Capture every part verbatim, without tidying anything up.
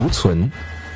无存。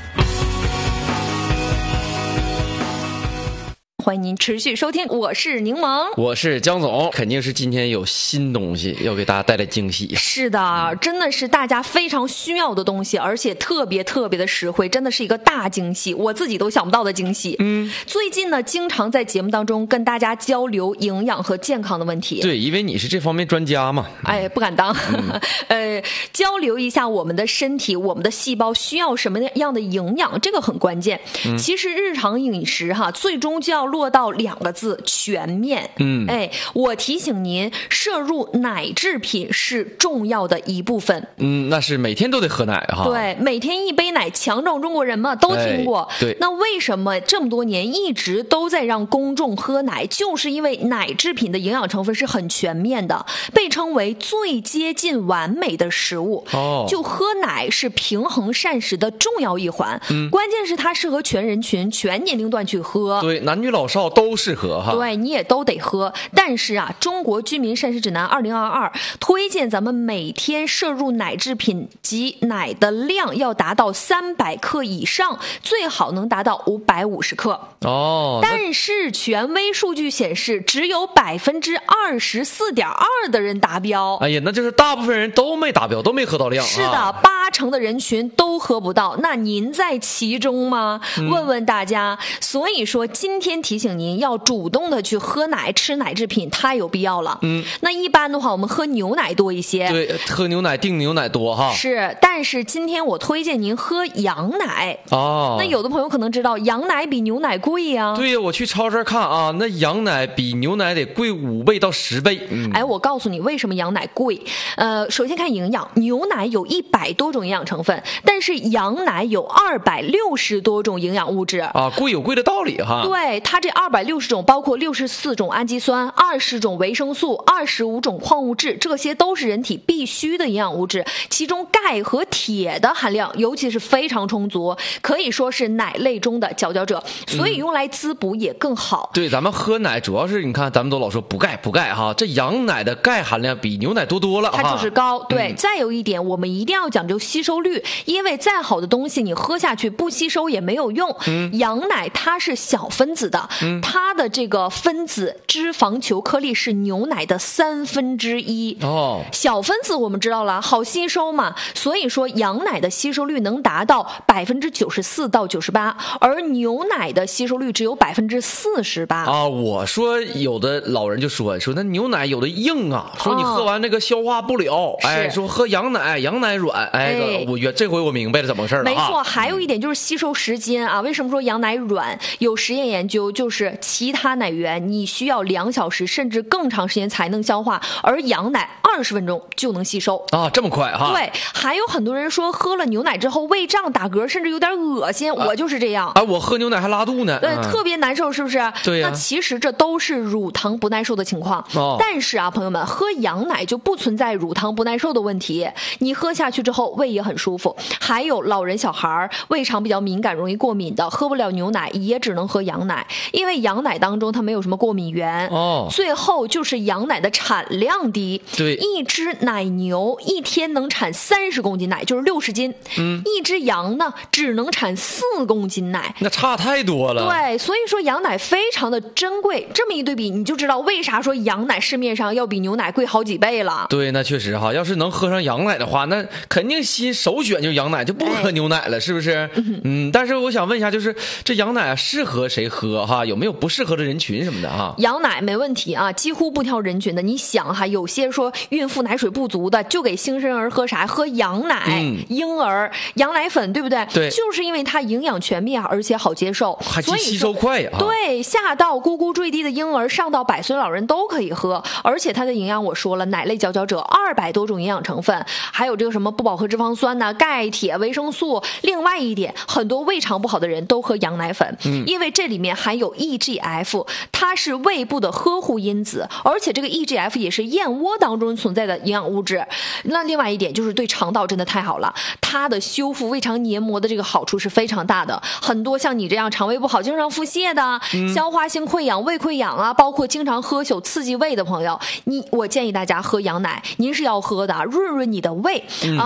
欢迎您持续收听，我是柠檬， 我是江总，肯定是今天有新东西要给大家带来惊喜。 是的，真的是大家非常需要的东西，而且特别特别的实惠，真的是一个大惊喜，我自己都想不到的惊喜。嗯，最近呢，经常在节目当中跟大家交流营养和健康的问题。 对，因为你是这方面专家嘛。 哎，不敢当。嗯、呃，交流一下我们的身体，我们的细胞需要什么样的营养，这个很关键。嗯、其实日常饮食哈，最终就要落到两个字：全面。嗯，哎，我提醒您，摄入奶制品是重要的一部分。 嗯，那是每天都得喝奶哈。 对，每天一杯奶，强壮中国人嘛，都听过。 哎、对， 那为什么这么多年一直都在让公众喝奶？就是因为奶制品的营养成分是很全面的，被称为最接近完美的食物。哦，就喝奶是平衡膳食的重要一环。嗯，关键是它适合全人群、全年龄段去喝。 对，男女老少都适合哈。 对，你也都得喝。但是啊，中国居民膳食指南二零二二推荐咱们每天摄入奶制品及奶的量要达到三百克以上，最好能达到五百五十克。 哦， 但是权威数据显示，只有百分之二十四点二的人达标。 哎呀，那就是大部分人都没达标，都没喝到量。 是的，啊、八成的人群都喝不到。那您在其中吗？嗯、问问大家。所以说，今天提醒您要主动的去喝奶、吃奶制品，太有必要了。嗯，那一般的话，我们喝牛奶多一些。 对，喝牛奶订牛奶多哈。 是，但是今天我推荐您喝羊奶。哦，那有的朋友可能知道，羊奶比牛奶贵呀、啊。 对呀，我去超市看啊，那羊奶比牛奶得贵五倍到十倍。嗯， 哎，我告诉你为什么羊奶贵。呃，首先看营养，牛奶有一百多种营养成分，但是羊奶有二百六十多种营养物质。 啊，贵有贵的道理哈。 对，它这二百六十种包括六十四种氨基酸、二十种维生素、二十五种矿物质，这些都是人体必需的营养物质。其中钙和铁的含量尤其是非常充足，可以说是奶类中的佼佼者，所以用来滋补也更好。 嗯、对，咱们喝奶主要是你看，咱们都老说补钙补钙哈，这羊奶的钙含量比牛奶多多了， 它就是高。对、嗯，再有一点，我们一定要讲究吸收率，因为再好的东西你喝下去不吸收也没有用。嗯、羊奶它是小分子的，嗯、它的这个分子脂肪球颗粒是牛奶的三分之一。哦，小分子我们知道了，好吸收嘛，所以说羊奶的吸收率能达到百分之九十四到九十八，而牛奶的吸收率只有百分之四十八。 啊，我说有的老人就说说那牛奶有的硬啊，说你喝完那个消化不了。哦、哎，说喝羊奶，羊奶软。哎，哎我这回我明白了怎么回事了。 没错，还有一点就是吸收时间啊。为什么说羊奶软？有实验研究，就是其他奶源你需要两小时甚至更长时间才能消化，而羊奶二十分钟就能吸收啊，这么快哈？ 对，还有很多人说喝了牛奶之后胃胀、打嗝，甚至有点恶心，啊、我就是这样。 啊，我喝牛奶还拉肚呢， 对，嗯、特别难受，是不是？ 对呀、啊。 那其实这都是乳糖不耐受的情况。哦。但是啊，朋友们，喝羊奶就不存在乳糖不耐受的问题，你喝下去之后胃也很舒服。还有老人、小孩胃肠比较敏感、容易过敏的，喝不了牛奶也只能喝羊奶，因为羊奶当中它没有什么过敏源。哦。最后就是羊奶的产量低。 对。 一只奶牛一天能产三十公斤奶，就是六十斤。嗯。一只羊呢，只能产四公斤奶。 那差太多了。 对，所以说羊奶非常的珍贵。这么一对比，你就知道为啥说羊奶市面上要比牛奶贵好几倍了。 对，那确实哈，要是能喝上羊奶的话，那肯定心首选就羊奶，就不喝牛奶了，哎、是不是？嗯, 嗯，但是我想问一下，就是这羊奶啊，适合谁喝哈？有没有不适合的人群什么的哈？ 羊奶没问题啊，几乎不挑人群的。你想哈，有些说孕妇奶水不足的，就给新生儿喝啥？喝羊奶、嗯、婴儿羊奶粉，对不对？ 对， 就是因为它营养全面，而且好接受， 还吸收快呀。 对，下到咕咕坠地的婴儿，上到百岁老人都可以喝，而且它的营养我说了，奶类佼佼者，二百多种营养成分，还有这个什么不饱和脂肪酸呐、啊、钙、铁、维生素。另外一点，很多胃肠不好的人都喝羊奶粉，嗯、因为这里面含有 E G F， 它是胃部的呵护因子，而且这个 E G F 也是燕窝当中存在的营养物质。那另外一点就是对肠道真的太好了，它的修复胃肠黏膜的这个好处是非常大的。很多像你这样肠胃不好、经常腹泻的、嗯、消化性溃疡、胃溃疡啊，包括经常喝酒刺激胃的朋友，你我建议大家喝羊奶，您是要喝的，润润你的胃、嗯、啊，因为很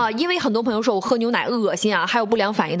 很多朋友说我喝牛奶恶心啊，还有不良反应。